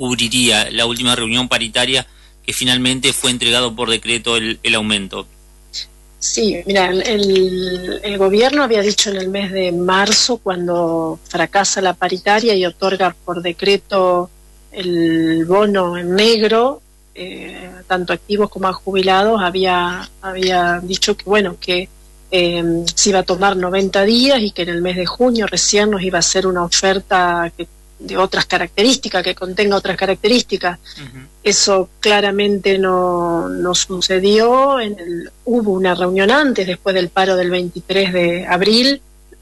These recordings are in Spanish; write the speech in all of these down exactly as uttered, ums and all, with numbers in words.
cubriría la última reunión paritaria que finalmente fue entregado por decreto el, el aumento. Sí, mira, el, el gobierno había dicho en el mes de marzo, cuando fracasa la paritaria y otorga por decreto el bono en negro, eh, tanto activos como a jubilados, había, había dicho que, bueno, que eh, se iba a tomar noventa días y que en el mes de junio recién nos iba a hacer una oferta que, de otras características, que contenga otras características. Uh-huh. Eso claramente no, no sucedió. En el, hubo una reunión antes, después del paro del veintitrés de abril,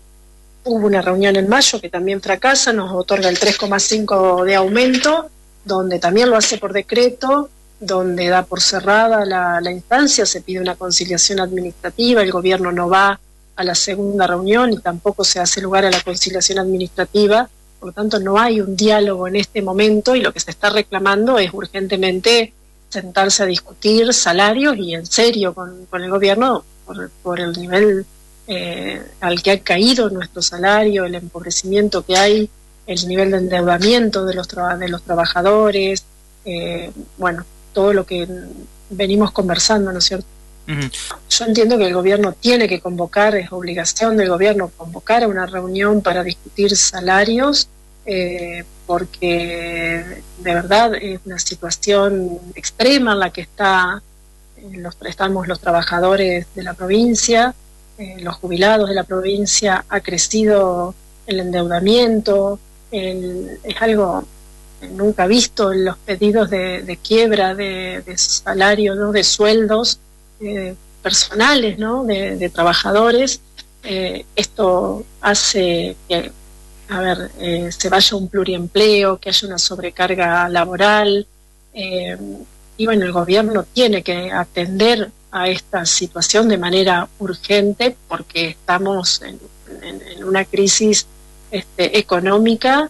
hubo una reunión en mayo que también fracasa, nos otorga el tres coma cinco de aumento, donde también lo hace por decreto, donde da por cerrada la, la instancia, se pide una conciliación administrativa, el gobierno no va a la segunda reunión y tampoco se hace lugar a la conciliación administrativa. Por lo tanto, no hay un diálogo en este momento y lo que se está reclamando es urgentemente sentarse a discutir salarios y en serio con, con el gobierno por, por el nivel eh, al que ha caído nuestro salario, el empobrecimiento que hay, el nivel de endeudamiento de los, tra- de los trabajadores, eh, bueno, todo lo que venimos conversando, ¿no es cierto? Uh-huh. Yo entiendo que el gobierno tiene que convocar, es obligación del gobierno convocar a una reunión para discutir salarios, eh, porque de verdad es una situación extrema en la que está, los, estamos los trabajadores de la provincia, eh, los jubilados de la provincia, ha crecido el endeudamiento, el, es algo nunca visto en los pedidos de, de quiebra de, de salarios, ¿no? De sueldos Eh, personales, ¿no? de, de trabajadores. Eh, esto hace que, a ver, eh, se vaya un pluriempleo, que haya una sobrecarga laboral, eh, y bueno, el gobierno tiene que atender a esta situación de manera urgente porque estamos en, en, en una crisis este, económica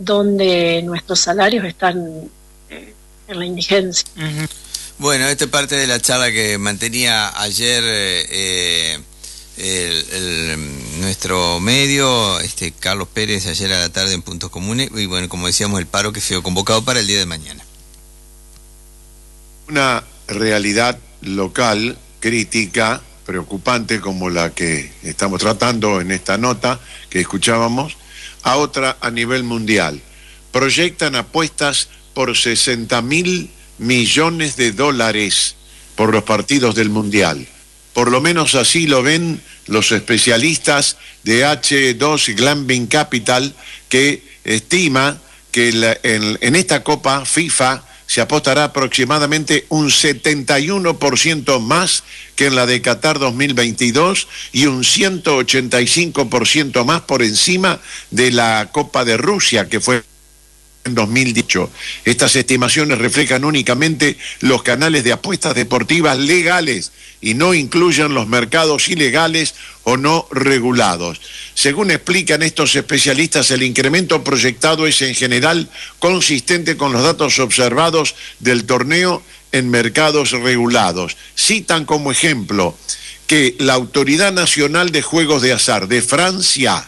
donde nuestros salarios están eh, en la indigencia. Uh-huh. Bueno, esta es parte de la charla que mantenía ayer eh, el, el, nuestro medio, este Carlos Pérez, ayer a la tarde en Puntos Comunes, y bueno, como decíamos, el paro que fue convocado para el día de mañana. Una realidad local crítica, preocupante, como la que estamos tratando en esta nota que escuchábamos, a otra a nivel mundial. Proyectan apuestas por sesenta mil millones de dólares por los partidos del Mundial. Por lo menos así lo ven los especialistas de H dos Gambling Capital, que estima que la, en, en esta Copa FIFA se apostará aproximadamente un setenta y uno por ciento más que en la de Qatar dos mil veintidós y un ciento ochenta y cinco por ciento más por encima de la Copa de Rusia, que fue en dos mil dieciocho. Estas estimaciones reflejan únicamente los canales de apuestas deportivas legales y no incluyen los mercados ilegales o no regulados. Según explican estos especialistas, el incremento proyectado es en general consistente con los datos observados del torneo en mercados regulados. Citan como ejemplo que la Autoridad Nacional de Juegos de Azar de Francia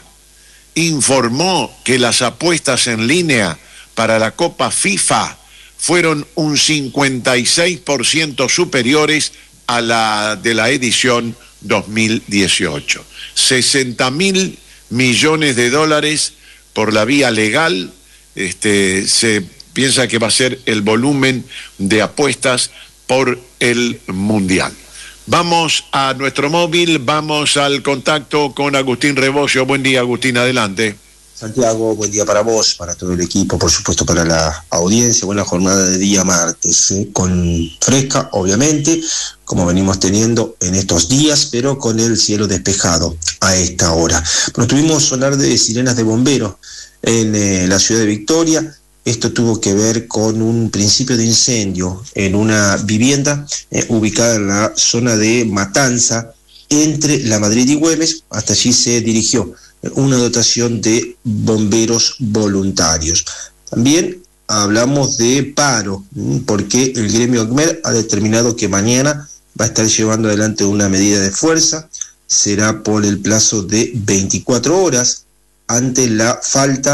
informó que las apuestas en línea para la Copa FIFA fueron un cincuenta y seis por ciento superiores a la de la edición dos mil dieciocho. sesenta mil millones de dólares por la vía legal, este, se piensa que va a ser el volumen de apuestas por el Mundial. Vamos a nuestro móvil, vamos al contacto con Agustín Rebocio. Buen día, Agustín, adelante. Santiago, buen día para vos, para todo el equipo, por supuesto para la audiencia. Buena jornada de día martes, ¿eh? Con fresca, obviamente, como venimos teniendo en estos días, pero con el cielo despejado a esta hora. Bueno, tuvimos sonar de sirenas de bomberos en eh, la ciudad de Victoria. Esto tuvo que ver con un principio de incendio en una vivienda eh, ubicada en la zona de Matanza, entre La Madrid y Güemes. Hasta allí se dirigió una dotación de bomberos voluntarios. También hablamos de paro, porque el gremio ACMER ha determinado que mañana va a estar llevando adelante una medida de fuerza. Será por el plazo de veinticuatro horas ante la falta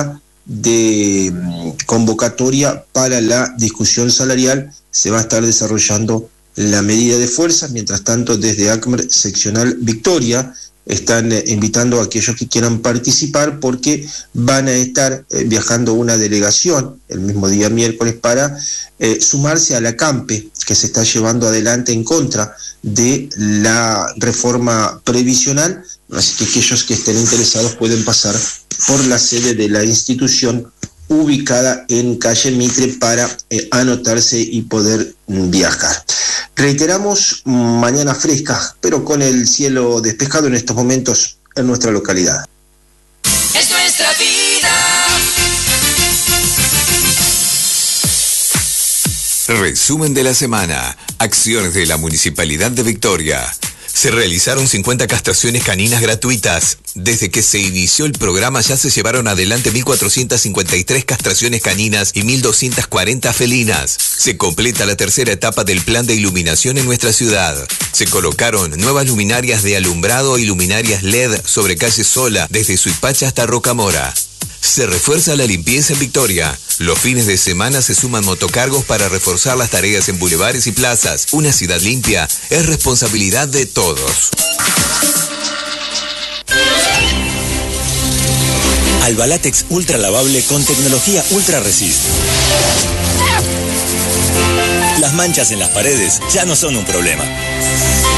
de convocatoria para la discusión salarial se va a estar desarrollando la medida de fuerza. Mientras tanto, desde ACMER Seccional Victoria están eh, invitando a aquellos que quieran participar, porque van a estar eh, viajando una delegación el mismo día miércoles para eh, sumarse a la CAMPE que se está llevando adelante en contra de la reforma previsional. Así que aquellos que estén interesados pueden pasar por la sede de la institución ubicada en calle Mitre para eh, anotarse y poder mm, viajar. Reiteramos, mañana fresca, pero con el cielo despejado en estos momentos en nuestra localidad. Es nuestra vida. Resumen de la semana. Acciones de la Municipalidad de Victoria. Se realizaron cincuenta castraciones caninas gratuitas. Desde que se inició el programa ya se llevaron adelante mil cuatrocientas cincuenta y tres castraciones caninas y mil doscientas cuarenta felinas. Se completa la tercera etapa del plan de iluminación en nuestra ciudad. Se colocaron nuevas luminarias de alumbrado y luminarias L E D sobre calle Sola, desde Suipacha hasta Rocamora. Se refuerza la limpieza en Victoria. Los fines de semana se suman motocargos para reforzar las tareas en bulevares y plazas. Una ciudad limpia es responsabilidad de todos. Albalatex Ultra Lavable con tecnología Ultra Resist. Las manchas en las paredes ya no son un problema.